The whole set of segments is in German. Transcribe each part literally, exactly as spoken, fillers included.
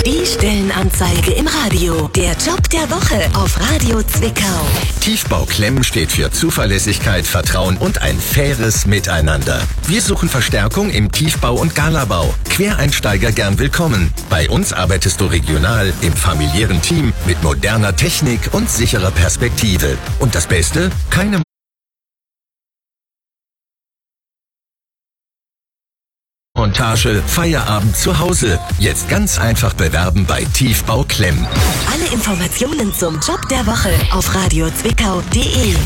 Die Stellenanzeige im Radio. Der Job der Woche auf Radio Zwickau. Tiefbau Klemm steht für Zuverlässigkeit, Vertrauen und ein faires Miteinander. Wir suchen Verstärkung im Tiefbau und Galabau. Quereinsteiger gern willkommen. Bei uns arbeitest du regional, im familiären Team, mit moderner Technik und sicherer Perspektive. Und das Beste? Keine Montage, Feierabend zu Hause. Jetzt ganz einfach bewerben bei Tiefbau Klemm. Alle Informationen zum Job der Woche auf radio zwickau punkt de.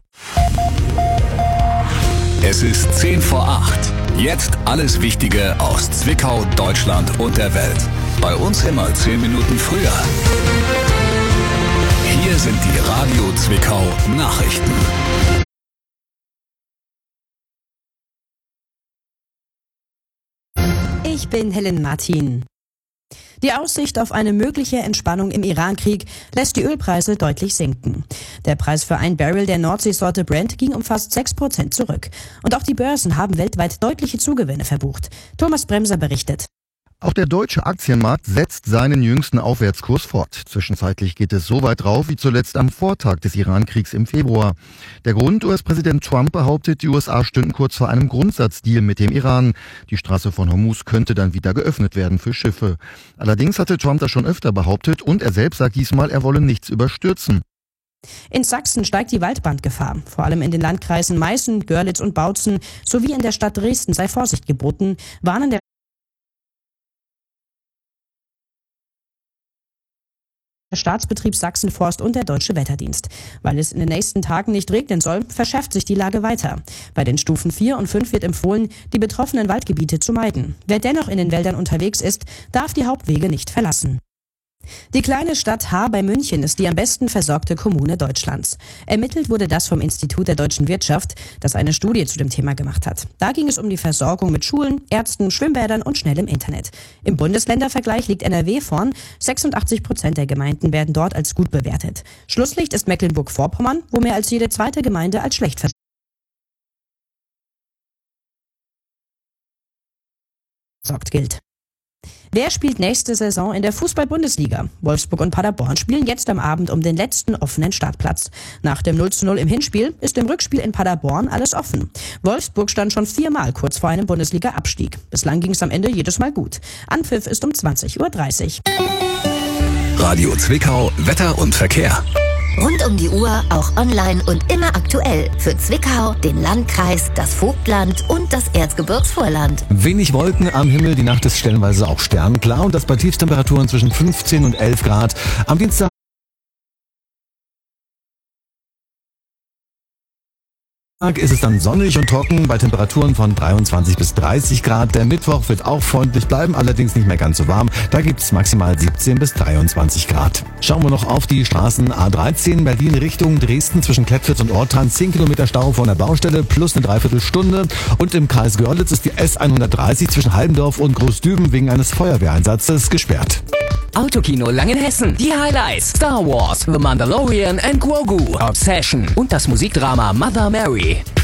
Es ist zehn vor acht. Jetzt alles Wichtige aus Zwickau, Deutschland und der Welt. Bei uns immer zehn Minuten früher. Hier sind die Radio Zwickau Nachrichten. Ich bin Helen Martin. Die Aussicht auf eine mögliche Entspannung im Iran-Krieg lässt die Ölpreise deutlich sinken. Der Preis für ein Barrel der Nordseesorte Brent ging um fast sechs Prozent zurück. Und auch die Börsen haben weltweit deutliche Zugewinne verbucht. Thomas Bremser berichtet. Auch der deutsche Aktienmarkt setzt seinen jüngsten Aufwärtskurs fort. Zwischenzeitlich geht es so weit rauf wie zuletzt am Vortag des Iran-Kriegs im Februar. Der Grund: U S-Präsident Trump behauptet, die U S A stünden kurz vor einem Grundsatzdeal mit dem Iran. Die Straße von Hormuz könnte dann wieder geöffnet werden für Schiffe. Allerdings hatte Trump das schon öfter behauptet und er selbst sagt diesmal, er wolle nichts überstürzen. In Sachsen steigt die Waldbrandgefahr. Vor allem in den Landkreisen Meißen, Görlitz und Bautzen sowie in der Stadt Dresden sei Vorsicht geboten, warnen der Der Staatsbetrieb Sachsen-Forst und der Deutsche Wetterdienst. Weil es in den nächsten Tagen nicht regnen soll, verschärft sich die Lage weiter. Bei den Stufen vier und fünf wird empfohlen, die betroffenen Waldgebiete zu meiden. Wer dennoch in den Wäldern unterwegs ist, darf die Hauptwege nicht verlassen. Die kleine Stadt Haar bei München ist die am besten versorgte Kommune Deutschlands. Ermittelt wurde das vom Institut der deutschen Wirtschaft, das eine Studie zu dem Thema gemacht hat. Da ging es um die Versorgung mit Schulen, Ärzten, Schwimmbädern und schnellem Internet. Im Bundesländervergleich liegt N R W vorn. sechsundachtzig Prozent der Gemeinden werden dort als gut bewertet. Schlusslicht ist Mecklenburg-Vorpommern, wo mehr als jede zweite Gemeinde als schlecht versorgt gilt. Wer spielt nächste Saison in der Fußball-Bundesliga? Wolfsburg und Paderborn spielen jetzt am Abend um den letzten offenen Startplatz. Nach dem null zu null im Hinspiel ist im Rückspiel in Paderborn alles offen. Wolfsburg stand schon viermal kurz vor einem Bundesliga-Abstieg. Bislang ging es am Ende jedes Mal gut. Anpfiff ist um zwanzig Uhr dreißig. Radio Zwickau, Wetter und Verkehr. Rund um die Uhr, auch online und immer aktuell. Für Zwickau, den Landkreis, das Vogtland und das Erzgebirgsvorland. Wenig Wolken am Himmel, die Nacht ist stellenweise auch sternklar und das bei Tiefstemperaturen zwischen fünfzehn und elf Grad. Am Dienstag ist es dann sonnig und trocken bei Temperaturen von dreiundzwanzig bis dreißig Grad. Der Mittwoch wird auch freundlich bleiben, allerdings nicht mehr ganz so warm. Da gibt es maximal siebzehn bis dreiundzwanzig Grad. Schauen wir noch auf die Straßen. A dreizehn Berlin Richtung Dresden zwischen Klettwitz und Ortran. zehn Kilometer Stau von der Baustelle plus eine Dreiviertelstunde. Und im Kreis Görlitz ist die S hundertdreißig zwischen Halbendorf und Großdüben wegen eines Feuerwehreinsatzes gesperrt. Autokino Langenhessen. Die Highlights: Star Wars, The Mandalorian and Grogu, Obsession und das Musikdrama Mother Mary.